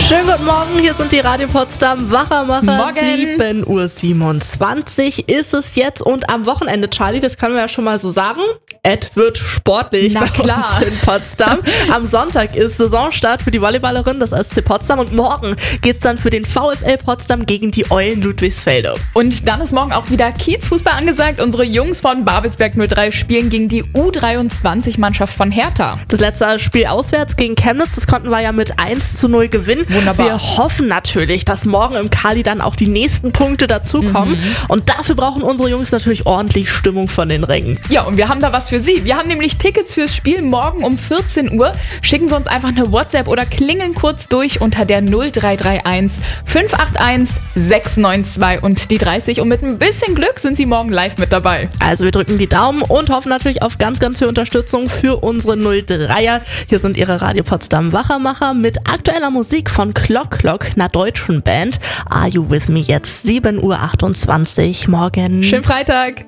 Schönen guten Morgen, hier sind die Radio Potsdam Wachermacher. Morgen. 7:27 Uhr ist es jetzt und am Wochenende, Charlie, das können wir ja schon mal so sagen, es wird sportlich Na bei klar. uns in Potsdam. Am Sonntag ist Saisonstart für die Volleyballerinnen des SC Potsdam und morgen geht's dann für den VfL Potsdam gegen die Eulen Ludwigsfelde. Und dann ist morgen auch wieder Kiezfußball angesagt. Unsere Jungs von Babelsberg 03 spielen gegen die U23-Mannschaft von Hertha. Das letzte Spiel auswärts gegen Chemnitz, das konnten wir ja mit 1:0 gewinnen. Wunderbar. Wir hoffen natürlich, dass morgen im Kali dann auch die nächsten Punkte dazukommen. Und dafür brauchen unsere Jungs natürlich ordentlich Stimmung von den Rängen. Ja, und wir haben da was für Sie. Wir haben nämlich Tickets fürs Spiel morgen um 14 Uhr. Schicken Sie uns einfach eine WhatsApp oder klingeln kurz durch unter der 0331 581 692 und die 30. Und mit ein bisschen Glück sind Sie morgen live mit dabei. Also wir drücken die Daumen und hoffen natürlich auf ganz, ganz viel Unterstützung für unsere 03er. Hier sind Ihre Radio Potsdam Wachermacher mit aktueller Musik von Clock, einer deutschen Band. Are You With Me jetzt 7:28 Uhr morgen. Schönen Freitag.